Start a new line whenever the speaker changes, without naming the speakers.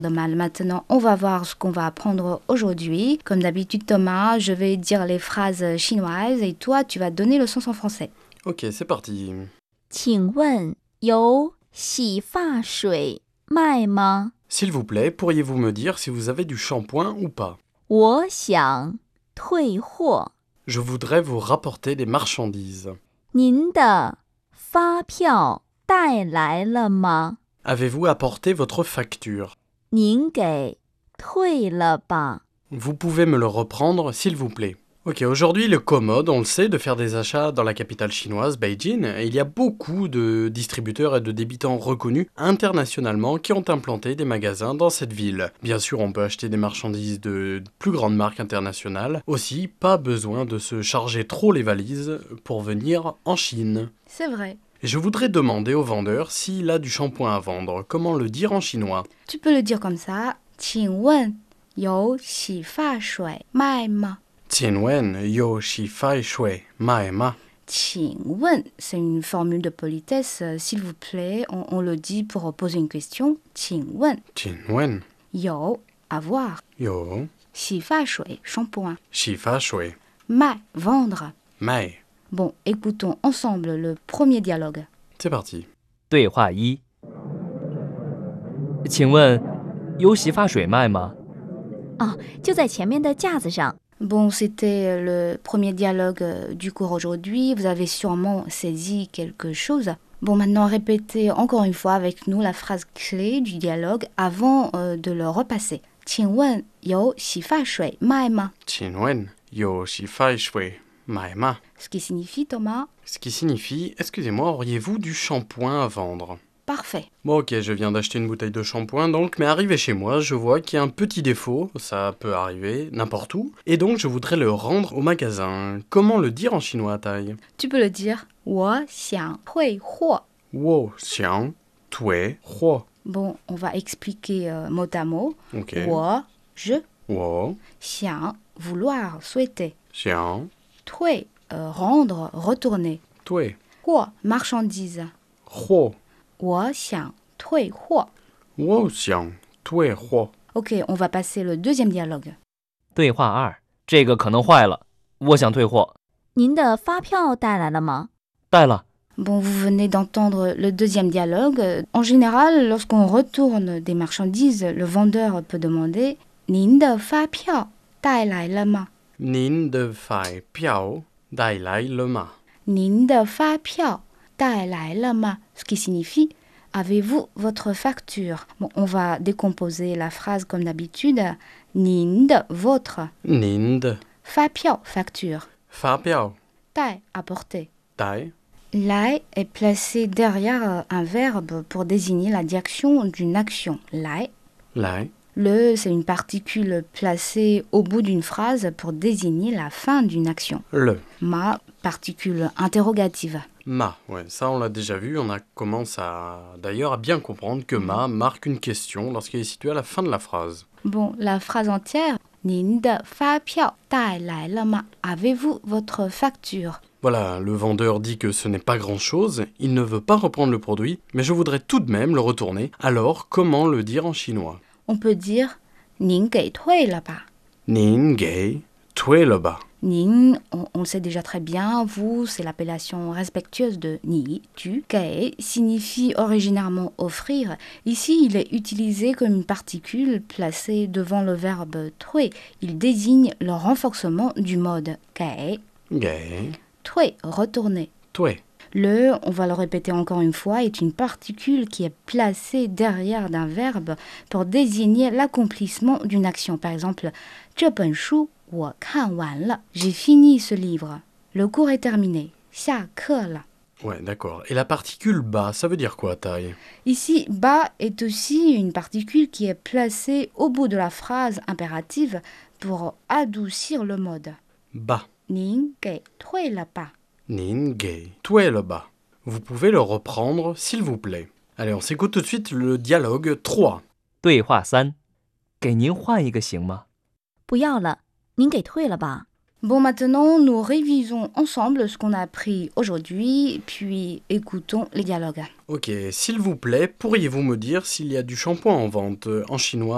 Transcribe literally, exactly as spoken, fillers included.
Mal, maintenant, on va voir ce qu'on va apprendre aujourd'hui. Comme d'habitude, Thomas, je vais dire les phrases chinoises et toi, tu vas donner le sens en français.
Ok, c'est parti.
请问有洗发水卖吗？
S'il vous plaît, pourriez-vous me dire si vous avez du shampoing ou pas?
我想退货。
Je voudrais vous rapporter des marchandises.
您的发票带来了吗？
Avez-vous apporté votre facture?
您给退了吧。
Vous pouvez me le reprendre, s'il vous plaît. Ok, aujourd'hui, il est commode, on le sait, de faire des achats dans la capitale chinoise, Beijing, et il y a beaucoup de distributeurs et de débitants reconnus internationalement qui ont implanté des magasins dans cette ville. Bien sûr, on peut acheter des marchandises de plus grandes marques internationales. Aussi, pas besoin de se charger trop les valises pour venir en Chine.
C'est vrai.
Je voudrais demander au vendeur s'il a du shampoing à vendre. Comment le dire en chinois?
Tu peux le dire comme ça. 请问有洗发水卖吗？
Tianwen yo shi fai shui mai ma.
请问, c'est une formule de politesse. S'il vous plaît, on, on le dit pour poser une question. 请问
Tianwen
有 avoir.
yo
洗发水 shampoing.
shi fa shui
卖 vendre.
mai.
Bon, écoutons ensemble le premier dialogue.
C'est parti.
对话一，请问有洗发水卖吗？
哦，就在前面的架子上。
Bon, c'était le premier dialogue du cours aujourd'hui. Vous avez sûrement saisi quelque chose. Bon, maintenant, répétez encore une fois avec nous la phrase clé du dialogue avant euh, de le repasser. 请问有洗发水卖吗?
Tianwen yo shi fai shui mai ma.
Ce qui signifie, Thomas,
Ce qui signifie, excusez-moi, auriez-vous du shampoing à vendre?
parfait.
Bon ok, je viens d'acheter une bouteille de shampoing donc, mais arrivé chez moi, je vois qu'il y a un petit défaut, ça peut arriver n'importe où, et donc je voudrais le rendre au magasin. Comment le dire en chinois, Tai?
Tu peux le dire. 我想退货.
Wo xiang tui huo.
Bon, on va expliquer euh, mot à mot.
Ok.
我, je,
Wo
想, vouloir, souhaiter.
xiang
退, euh, rendre, retourner.
tui
货, marchandise.
huo.
我想退货.
Wo xiang tui huo.
Ok, on va passer le deuxième dialogue.
对话二，这个可能坏了，我想退货。
您的发票带来了吗？
带了。
Bon, vous venez d'entendre le deuxième dialogue. En général, lorsqu'on retourne des marchandises, le vendeur peut demander « 您的发票带来了吗？
Nin de fai piao dai lai le ma. »
您的发票带来了吗? Ce qui signifie « Avez-vous votre facture ?» Bon, on va décomposer la phrase comme d'habitude. « 您的 votre
Nin de »
发票 facture.
fa piao
带 apporter.
dai
Lai est placé derrière un verbe pour désigner la direction d'une action. Lai.
lai.
Le, c'est une particule placée au bout d'une phrase pour désigner la fin d'une action.
Le.
Ma, particule interrogative.
Ma, ouais, ça on l'a déjà vu, on a commence à d'ailleurs à bien comprendre que ma marque une question lorsqu'elle est située à la fin de la phrase.
Bon, la phrase entière. 您的发票带来了吗? Avez-vous votre facture?
Voilà, le vendeur dit que ce n'est pas grand-chose, il ne veut pas reprendre le produit, mais je voudrais tout de même le retourner. Alors, comment le dire en chinois?
On peut dire 您给退了吧?
Nin gei tui le ba.
Ning, on, on le sait déjà très bien, vous, c'est l'appellation respectueuse de ni, tu. Gei signifie originairement offrir. Ici, il est utilisé comme une particule placée devant le verbe tui. Il désigne le renforcement du mode gei.
Gei
Tui, retourner.
tui.
Le, on va le répéter encore une fois, est une particule qui est placée derrière d'un verbe pour désigner l'accomplissement d'une action. Par exemple, 这本书我看完了. J'ai fini ce livre. Le cours est terminé. 下课了.
Ouais, d'accord. Et la particule ba, ça veut dire quoi, Tai?
Ici, ba est aussi une particule qui est placée au bout de la phrase impérative pour adoucir le mode.
Ba.
您给退了吧?
Nin gei tui le ba. Vous pouvez le reprendre, s'il vous plaît. Allez, on s'écoute tout de suite le dialogue trois.
对话三，给您换一个行吗？
不要了，您给退了吧。
Bon, maintenant, nous révisons ensemble ce qu'on a appris aujourd'hui, puis écoutons les dialogues.
Ok, s'il vous plaît, pourriez-vous me dire s'il y a du shampoing en vente en chinois?